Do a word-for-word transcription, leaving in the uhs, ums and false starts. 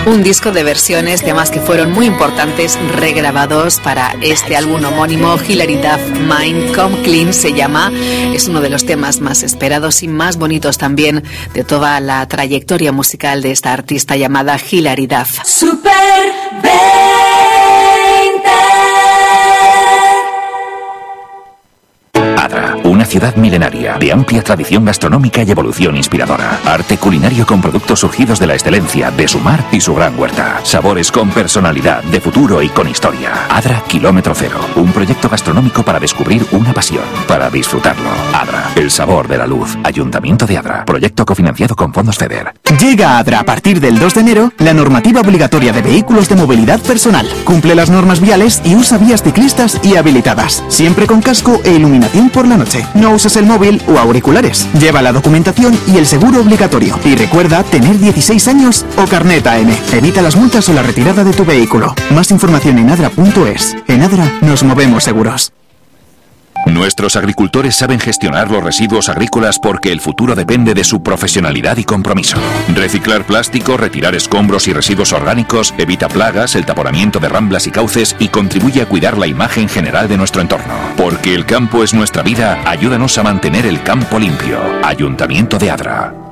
Un disco de versiones, temas que fueron muy importantes, regrabados para este álbum homónimo, Hilary Duff Mine Come Clean se llama. Es uno de los temas más esperados y más bonitos también de toda la trayectoria musical de esta artista llamada Hilary Duff. Super veinte. Adra, una ciudad milenaria, de amplia tradición gastronómica y evolución inspiradora. Arte culinario con productos surgidos de la excelencia, de su mar y su gran huerta. Sabores con personalidad, de futuro y con historia. Adra Kilómetro Cero, un proyecto gastronómico para descubrir una pasión, para disfrutarlo. Adra, el sabor de la luz. Ayuntamiento de Adra, proyecto cofinanciado con fondos FEDER. Llega a Adra a partir del dos de enero la normativa obligatoria de vehículos de movilidad personal. Cumple las normas viales y usa vías ciclistas y habilitadas, siempre con casco e iluminación por la noche. No uses el móvil o auriculares. Lleva la documentación y el seguro obligatorio. Y recuerda tener dieciséis años o carnet A M. Evita las multas o la retirada de tu vehículo. Más información en adra punto es. En Adra nos movemos seguros. Nuestros agricultores saben gestionar los residuos agrícolas porque el futuro depende de su profesionalidad y compromiso. Reciclar plástico, retirar escombros y residuos orgánicos, evita plagas, el taponamiento de ramblas y cauces y contribuye a cuidar la imagen general de nuestro entorno. Porque el campo es nuestra vida, ayúdanos a mantener el campo limpio. Ayuntamiento de Adra.